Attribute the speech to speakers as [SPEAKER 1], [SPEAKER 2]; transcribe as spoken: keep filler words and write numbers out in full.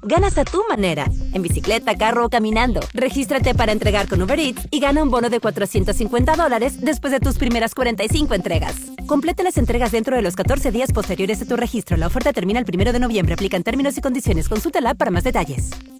[SPEAKER 1] Ganas a tu manera, en bicicleta, carro o caminando. Regístrate para entregar con Uber Eats y gana un bono de cuatrocientos cincuenta dólares después de tus primeras cuarenta y cinco entregas. Completa las entregas dentro de los catorce días posteriores a tu registro. La oferta termina el primero de noviembre. Aplican términos y condiciones. Consulta la app para más detalles.